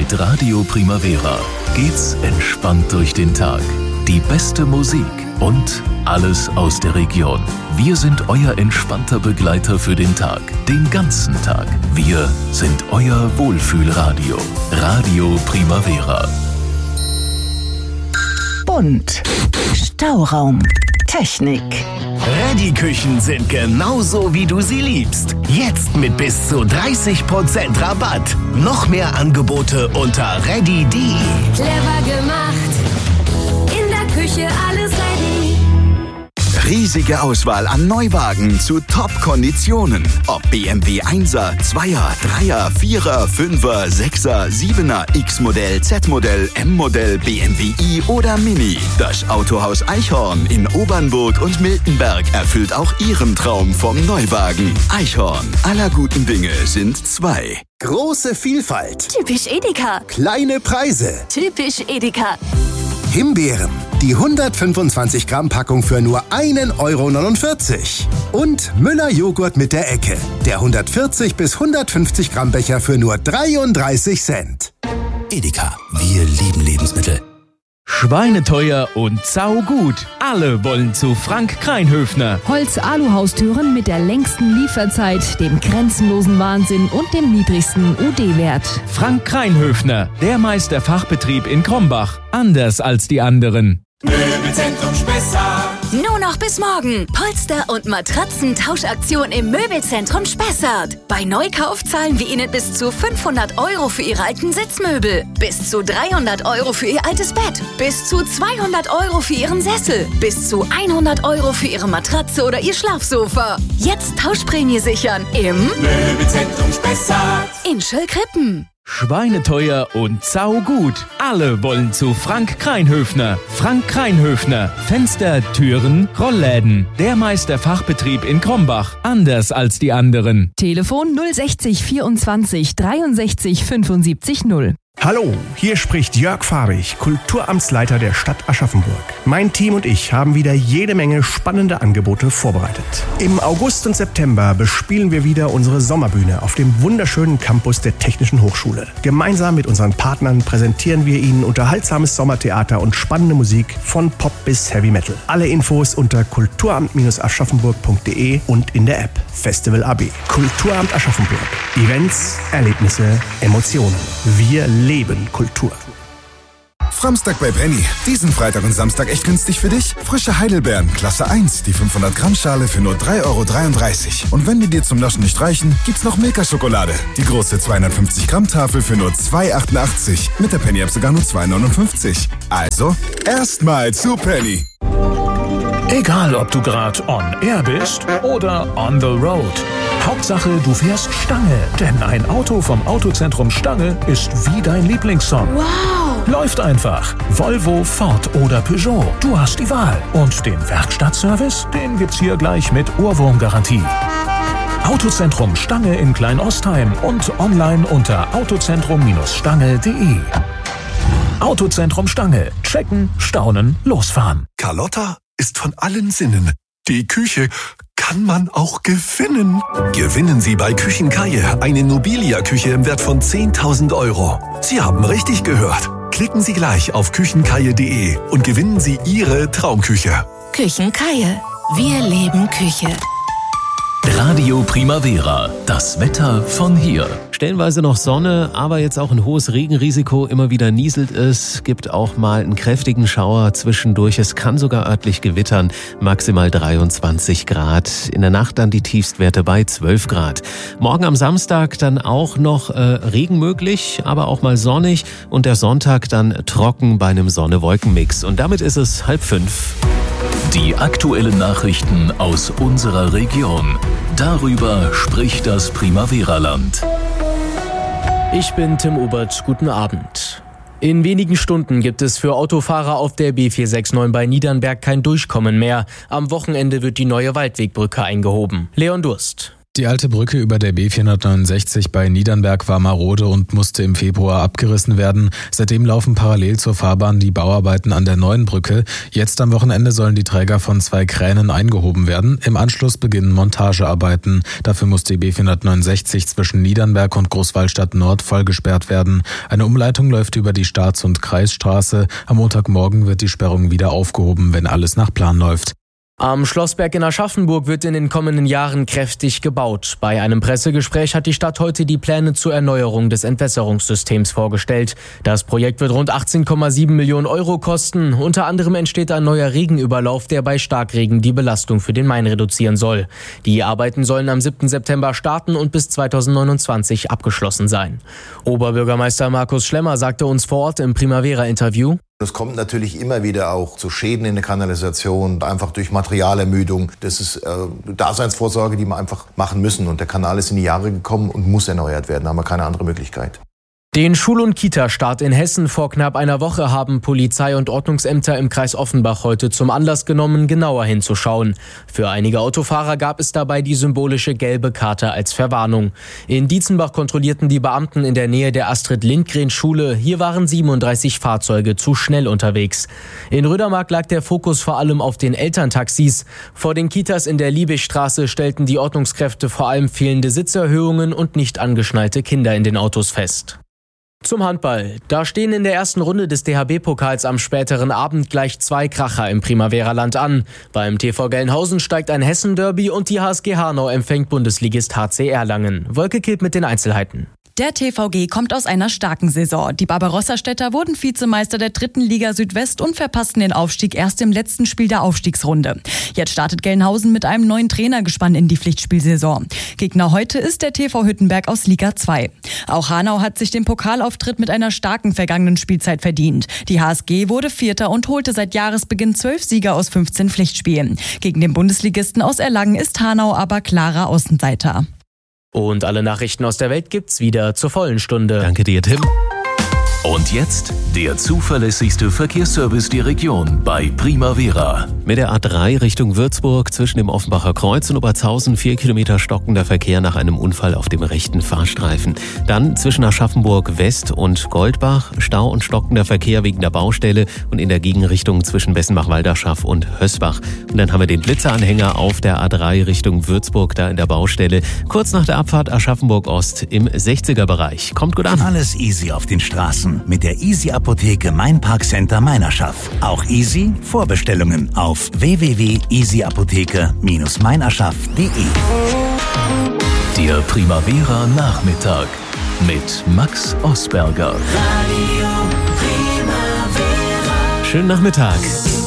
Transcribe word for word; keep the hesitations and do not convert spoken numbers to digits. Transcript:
Mit Radio Primavera geht's entspannt durch den Tag. Die beste Musik und alles aus der Region. Wir sind euer entspannter Begleiter für den Tag, den ganzen Tag. Wir sind euer Wohlfühlradio. Radio Primavera. Bunt. Stauraum. Technik. Ready-Küchen sind genauso, wie du sie liebst. Jetzt mit bis zu dreißig Prozent Rabatt. Noch mehr Angebote unter ready punkt de. Clever gemacht. In der Küche alles ready. Riesige Auswahl an Neuwagen zu Top-Konditionen. Ob B M W Einser, Zweier, Dreier, Vierer, Fünfer, Sechser, Siebener, X-Modell, Z-Modell, M-Modell, B M W i oder Mini. Das Autohaus Eichhorn in Obernburg und Miltenberg erfüllt auch Ihren Traum vom Neuwagen. Eichhorn, aller guten Dinge sind zwei. Große Vielfalt. Typisch Edeka. Kleine Preise. Typisch Edeka. Himbeeren. Die hundertfünfundzwanzig Gramm Packung für nur ein Euro neunundvierzig. Und Müller Joghurt mit der Ecke. Der hundertvierzig bis hundertfünfzig Gramm Becher für nur dreiunddreißig Cent. Edeka. Wir lieben Lebensmittel. Schweineteuer und saugut. Alle wollen zu Frank Kreinhöfner. Holz-Alu-Haustüren mit der längsten Lieferzeit, dem grenzenlosen Wahnsinn und dem niedrigsten U D-Wert. Frank Kreinhöfner, der Meisterfachbetrieb in Krombach. Anders als die anderen. Möbelzentrum Spessart. Nur noch bis morgen. Polster- und Matratzentauschaktion im Möbelzentrum Spessart. Bei Neukauf zahlen wir Ihnen bis zu fünfhundert Euro für Ihre alten Sitzmöbel, bis zu dreihundert Euro für Ihr altes Bett, bis zu zweihundert Euro für Ihren Sessel, bis zu hundert Euro für Ihre Matratze oder Ihr Schlafsofa. Jetzt Tauschprämie sichern im Möbelzentrum Spessart in Schöllkrippen. Schweineteuer und saugut. Alle wollen zu Frank Kreinhöfner. Frank Kreinhöfner. Fenster, Türen, Rollläden. Der Meisterfachbetrieb in Krombach. Anders als die anderen. Telefon null sechzig vierundzwanzig dreiundsechzig fünfundsiebzig null. Hallo, hier spricht Jörg Fahrig, Kulturamtsleiter der Stadt Aschaffenburg. Mein Team und ich haben wieder jede Menge spannende Angebote vorbereitet. Im August und September bespielen wir wieder unsere Sommerbühne auf dem wunderschönen Campus der Technischen Hochschule. Gemeinsam mit unseren Partnern präsentieren wir Ihnen unterhaltsames Sommertheater und spannende Musik von Pop bis Heavy Metal. Alle Infos unter kulturamt aschaffenburg punkt de und in der App Festival A B. Kulturamt Aschaffenburg. Events, Erlebnisse, Emotionen. Wir leben Kultur. Framstag bei Penny. Diesen Freitag und Samstag echt günstig für dich? Frische Heidelbeeren, Klasse eins, die fünfhundert Gramm Schale für nur drei Euro dreiunddreißig. Und wenn die dir zum Naschen nicht reichen, gibt's noch Milka-Schokolade. Die große zweihundertfünfzig Gramm Tafel für nur zwei Euro achtundachtzig. Mit der Penny-App sogar nur zwei Euro neunundfünfzig. Also, erstmal zu Penny. Egal, ob du gerade on air bist oder on the road. Hauptsache, du fährst Stange. Denn ein Auto vom Autozentrum Stange ist wie dein Lieblingssong. Wow! Läuft einfach. Volvo, Ford oder Peugeot. Du hast die Wahl. Und den Werkstattservice, den gibt's hier gleich mit Ohrwurmgarantie. Autozentrum Stange in Kleinostheim und online unter autozentrum stange punkt de. Autozentrum Stange. Checken, staunen, losfahren. Carlotta ist von allen Sinnen. Die Küche kann man auch gewinnen. Gewinnen Sie bei Küchenkaje eine Nobilia-Küche im Wert von zehntausend Euro. Sie haben richtig gehört. Klicken Sie gleich auf küchenkaje punkt de und gewinnen Sie Ihre Traumküche. Küchenkaje. Wir leben Küche. Radio Primavera, das Wetter von hier. Stellenweise noch Sonne, aber jetzt auch ein hohes Regenrisiko. Immer wieder nieselt es, gibt auch mal einen kräftigen Schauer zwischendurch. Es kann sogar örtlich gewittern, maximal dreiundzwanzig Grad. In der Nacht dann die Tiefstwerte bei zwölf Grad. Morgen am Samstag dann auch noch äh, Regen möglich, aber auch mal sonnig. Und der Sonntag dann trocken bei einem Sonne-Wolken-Mix. Und damit ist es halb fünf. Die aktuellen Nachrichten aus unserer Region. Darüber spricht das Primavera-Land. Ich bin Tim Obert, guten Abend. In wenigen Stunden gibt es für Autofahrer auf der B vier sechs neun bei Niedernberg kein Durchkommen mehr. Am Wochenende wird die neue Waldwegbrücke eingehoben. Leon Durst. Die alte Brücke über der B vierhundertneunundsechzig bei Niedernberg war marode und musste im Februar abgerissen werden. Seitdem laufen parallel zur Fahrbahn die Bauarbeiten an der neuen Brücke. Jetzt am Wochenende sollen die Träger von zwei Kränen eingehoben werden. Im Anschluss beginnen Montagearbeiten. Dafür muss die B vierhundertneunundsechzig zwischen Niedernberg und Großwallstadt Nord vollgesperrt werden. Eine Umleitung läuft über die Staats- und Kreisstraße. Am Montagmorgen wird die Sperrung wieder aufgehoben, wenn alles nach Plan läuft. Am Schlossberg in Aschaffenburg wird in den kommenden Jahren kräftig gebaut. Bei einem Pressegespräch hat die Stadt heute die Pläne zur Erneuerung des Entwässerungssystems vorgestellt. Das Projekt wird rund achtzehn Komma sieben Millionen Euro kosten. Unter anderem entsteht ein neuer Regenüberlauf, der bei Starkregen die Belastung für den Main reduzieren soll. Die Arbeiten sollen am siebten September starten und bis zweitausendneunundzwanzig abgeschlossen sein. Oberbürgermeister Markus Schlemmer sagte uns vor Ort im Primavera-Interview: Es kommt natürlich immer wieder auch zu Schäden in der Kanalisation, einfach durch Materialermüdung. Das ist äh, Daseinsvorsorge, die wir einfach machen müssen. Und der Kanal ist in die Jahre gekommen und muss erneuert werden. Da haben wir keine andere Möglichkeit. Den Schul- und Kita-Start in Hessen vor knapp einer Woche haben Polizei und Ordnungsämter im Kreis Offenbach heute zum Anlass genommen, genauer hinzuschauen. Für einige Autofahrer gab es dabei die symbolische gelbe Karte als Verwarnung. In Dietzenbach kontrollierten die Beamten in der Nähe der Astrid-Lindgren-Schule. Hier waren siebenunddreißig Fahrzeuge zu schnell unterwegs. In Rödermark lag der Fokus vor allem auf den Elterntaxis. Vor den Kitas in der Liebigstraße stellten die Ordnungskräfte vor allem fehlende Sitzerhöhungen und nicht angeschnallte Kinder in den Autos fest. Zum Handball. Da stehen in der ersten Runde des D H B-Pokals am späteren Abend gleich zwei Kracher im Primavera-Land an. Beim T V Gelnhausen steigt ein Hessen-Derby und die H S G Hanau empfängt Bundesligist H C Erlangen. Wolke Kipp mit den Einzelheiten. Der T V G kommt aus einer starken Saison. Die Barbarossa-Städter wurden Vizemeister der dritten Liga Südwest und verpassten den Aufstieg erst im letzten Spiel der Aufstiegsrunde. Jetzt startet Gelnhausen mit einem neuen Trainergespann in die Pflichtspielsaison. Gegner heute ist der T V Hüttenberg aus Liga zwei. Auch Hanau hat sich den Pokalauftritt mit einer starken vergangenen Spielzeit verdient. Die H S G wurde Vierter und holte seit Jahresbeginn zwölf Sieger aus fünfzehn Pflichtspielen. Gegen den Bundesligisten aus Erlangen ist Hanau aber klarer Außenseiter. Und alle Nachrichten aus der Welt gibt's wieder zur vollen Stunde. Danke dir, Tim. Und jetzt der zuverlässigste Verkehrsservice der Region bei Primavera. Mit der A drei Richtung Würzburg zwischen dem Offenbacher Kreuz und Oberzhausen vier Kilometer stockender Verkehr nach einem Unfall auf dem rechten Fahrstreifen. Dann zwischen Aschaffenburg West und Goldbach Stau und stockender Verkehr wegen der Baustelle und in der Gegenrichtung zwischen Bessenbach-Walderschaff und Hösbach. Und dann haben wir den Blitzeranhänger auf der A drei Richtung Würzburg da in der Baustelle. Kurz nach der Abfahrt Aschaffenburg Ost im sechziger-Bereich. Kommt gut an. Alles easy auf den Straßen mit der Easy Apotheke Main Park Center Meinerschaft. Auch easy Vorbestellungen auf w w w punkt easy apotheke Bindestrich meinerschaft punkt de. Der Primavera Nachmittag mit Max Osberger. Schönen Nachmittag.